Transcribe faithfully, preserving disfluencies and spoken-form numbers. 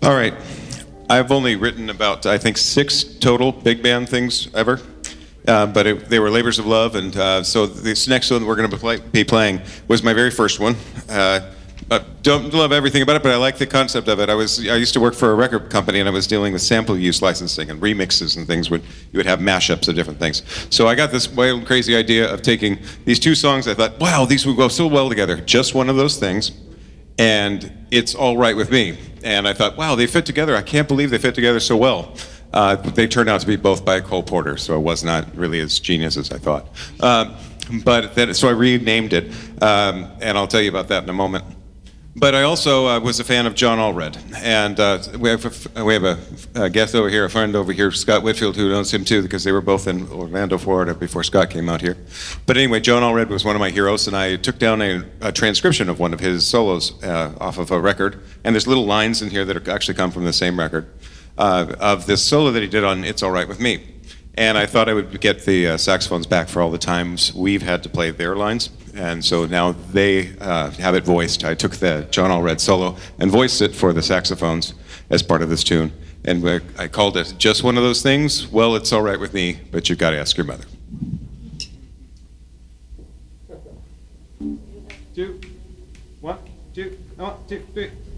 All right. I've only written about, I think, six total big band things ever. Uh, but it, they were labors of love, and uh, so this next one we're going to play, be playing was my very first one. Uh, I don't love everything about it, but I like the concept of it. I was I used to work for a record company, and I was dealing with sample use licensing and remixes and things. Would you would have mashups of different things. So I got this wild, crazy idea of taking these two songs. I thought, wow, these would go so well together. Just one of those things, and it's all right with me. And I thought, wow, they fit together. I can't believe they fit together so well. Uh, they turned out to be both by Cole Porter, so it was not really as genius as I thought. Um, but then, so I renamed it, um, and I'll tell you about that in a moment. But I also uh, was a fan of John Allred, and uh, we have, a, we have a, a guest over here, a friend over here, Scott Whitfield, who knows him too, because they were both in Orlando, Florida, before Scott came out here. But anyway, John Allred was one of my heroes, and I took down a, a transcription of one of his solos uh, off of a record, and there's little lines in here that are, actually come from the same record. Uh, of this solo that he did on It's All Right With Me. And I thought I would get the uh, saxophones back for all the times we've had to play their lines. And so now they uh, have it voiced. I took the John Allred solo and voiced it for the saxophones as part of this tune. And I called it Just One of Those Things. Well, it's all right with me, but you've got to ask your mother. Two, one, two, one, two, three.